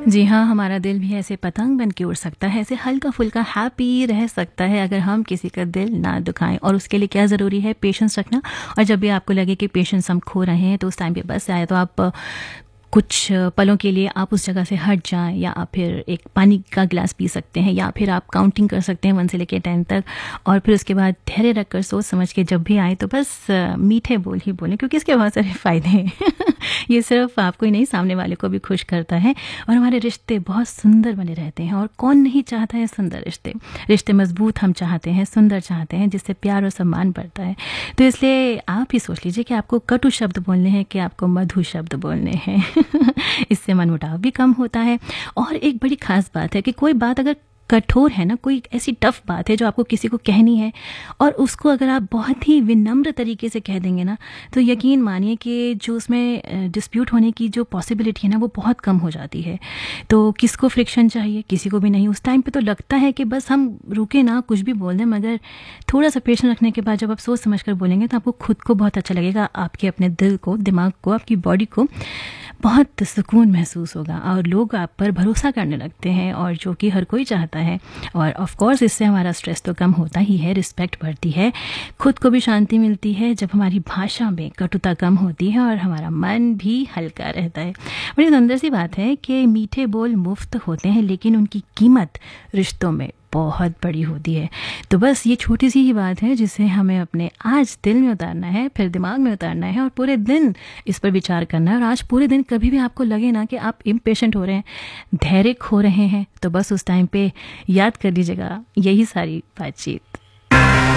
जी हाँ, हमारा दिल भी ऐसे पतंग बन के उड़ सकता है, ऐसे हल्का-फुल्का हैप्पी रह सकता है अगर हम किसी का दिल ना दुखाएँ। और उसके लिए क्या ज़रूरी है? पेशेंस रखना। और जब भी आपको लगे कि पेशेंस हम खो रहे हैं, तो उस टाइम पे बस या तो आप कुछ पलों के लिए आप उस जगह से हट जाएँ, या आप फिर एक पानी का गिलास पी सकते हैं, या फिर आप काउंटिंग कर सकते हैं 1 से लेके 10 तक। और फिर उसके बाद धैर्य रखकर सोच समझ के जब भी आए तो बस मीठे बोल ही बोलें, क्योंकि इसके बहुत सारे फ़ायदे हैं। ये सिर्फ आपको ही नहीं, सामने वाले को भी खुश करता है, और हमारे रिश्ते बहुत सुंदर बने रहते हैं। और कौन नहीं चाहता है सुंदर रिश्ते? रिश्ते मजबूत हम चाहते हैं, सुंदर चाहते हैं, जिससे प्यार और सम्मान बढ़ता है। तो इसलिए आप ही सोच लीजिए कि आपको कटु शब्द बोलने हैं कि आपको मधु शब्द बोलने हैं। इससे मनमुटाव भी कम होता है। और एक बड़ी खास बात है कि कोई बात अगर कठोर है ना, कोई ऐसी टफ बात है जो आपको किसी को कहनी है, और उसको अगर आप बहुत ही विनम्र तरीके से कह देंगे ना, तो यकीन मानिए कि जो उसमें डिस्प्यूट होने की जो पॉसिबिलिटी है ना, वो बहुत कम हो जाती है। तो किसको फ्रिक्शन चाहिए? किसी को भी नहीं। उस टाइम पे तो लगता है कि बस हम रुके ना, कुछ भी बोल दें, मगर थोड़ा सा पेशेंस रखने के बाद जब आप सोच समझ कर बोलेंगे तो आपको खुद को बहुत अच्छा लगेगा, आपके अपने दिल को, दिमाग को, आपकी बॉडी को बहुत सुकून महसूस होगा, और लोग आप पर भरोसा करने लगते हैं, और जो कि हर कोई चाहता है। और ऑफ कोर्स इससे हमारा स्ट्रेस तो कम होता ही है, रिस्पेक्ट बढ़ती है, खुद को भी शांति मिलती है जब हमारी भाषा में कटुता कम होती है, और हमारा मन भी हल्का रहता है। बड़ी सुंदर सी बात है कि मीठे बोल मुफ्त होते हैं, लेकिन उनकी कीमत रिश्तों में बहुत बड़ी होती है। तो बस ये छोटी सी ही बात है जिसे हमें अपने आज दिल में उतारना है, फिर दिमाग में उतारना है, और पूरे दिन इस पर विचार करना है। और आज पूरे दिन कभी भी आपको लगे ना कि आप इम्पेशेंट हो रहे हैं, धैर्य खो रहे हैं, तो बस उस टाइम पे याद कर लीजिएगा यही सारी बातचीत।